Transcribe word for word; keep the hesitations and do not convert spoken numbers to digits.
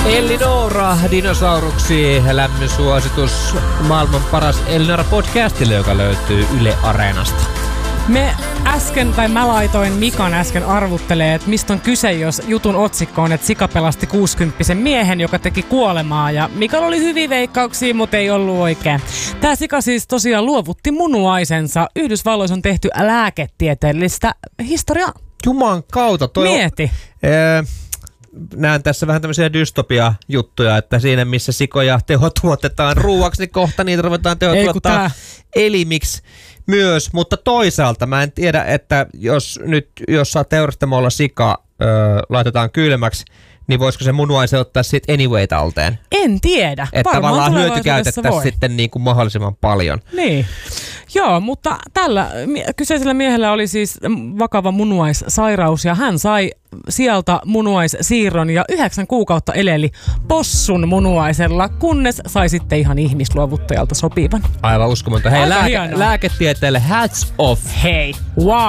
Elinora, dinosauruksi, lämmin suositus maailman paras Elinora-podcastille, joka löytyy Yle Areenasta. Me äsken, tai mä laitoin Mikan äsken arvuttelee, että mistä on kyse, jos jutun otsikko on, että sika pelasti kuusikymppisen miehen, joka teki kuolemaa. Ja Mikalla oli hyviä veikkauksia, mutta ei ollut oikein. Tää sika siis tosiaan luovutti munuaisensa. Yhdysvalloissa on tehty lääketieteellistä historiaa. Juman kautta. Toi Mieti. On, ee, näen tässä vähän tämmöisiä dystopia-juttuja, että siinä missä sikoja tehotuotetaan ruuaksi, niin kohta niitä ruvetaan tehotuottaa elimiksi myös, mutta toisaalta mä en tiedä, että jos nyt jossain teurastamolla sika öö, laitetaan kylmäksi, niin voisiko se munuaisen ottaa sitten anyway talteen? En tiedä. Että tavallaan hyötykäytettäisiin sitten niin kuin mahdollisimman paljon. Niin. Joo, mutta tällä kyseisellä miehellä oli siis vakava munuaissairaus ja hän sai sieltä munuaissiirron ja yhdeksän kuukautta eleli possun munuaisella, kunnes sai sitten ihan ihmisluovuttajalta sopivan. Aivan uskomaton. Hei, lääke- lääketieteelle hats off. Hei, wow.